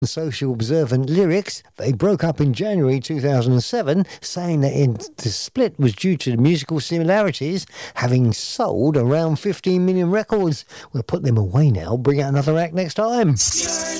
The Social Observant lyrics, they broke up in January 2007, saying that the split was due to the musical similarities, having sold around 15 million records. We'll put them away now, bring out another act next time.